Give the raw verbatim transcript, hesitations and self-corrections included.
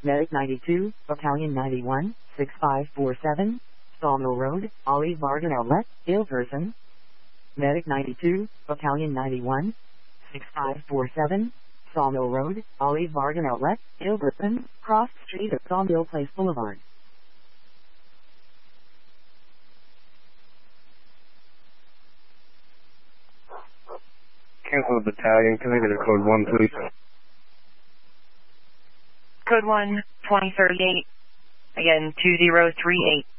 Medic ninety-two, Battalion ninety-one, six five four seven, Sawmill Road, Olive Bargain Outlet, ill person. Medic ninety-two, Battalion ninety-one, six five four seven, Sawmill Road, Olive Bargain Outlet, ill person, cross street at Sawmill Place Boulevard. Cancel the battalion. Can I get a code one, please? Code one, twenty thirty-eight. Again, two zero three eight.